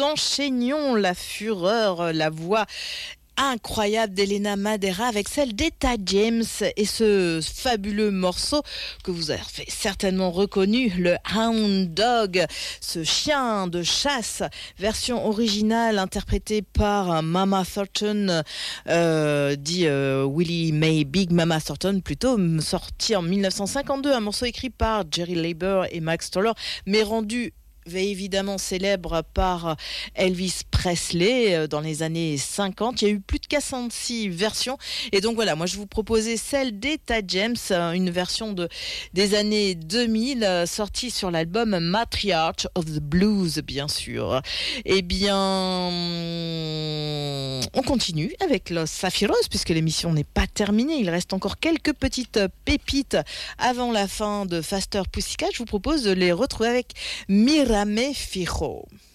enchaînions la fureur, la voix incroyable d'Elena Madera avec celle d'Etta James et ce fabuleux morceau que vous avez certainement reconnu, le Hound Dog, ce chien de chasse, version originale interprétée par Mama Thornton, dit Willie Mae Big Mama Thornton plutôt, sorti en 1952, un morceau écrit par Jerry Leiber et Max Stoller, mais rendu évidemment célèbre par Elvis Presley dans les années 50. Il y a eu plus de 46 versions et donc voilà, moi je vous proposais celle d'Etta James, une version des années 2000 sortie sur l'album Matriarch of the Blues bien sûr. Eh bien on continue avec Los Zafiros puisque l'émission n'est pas terminée, il reste encore quelques petites pépites avant la fin de Faster Pussycat. Je vous propose de les retrouver avec Mirame Fijo.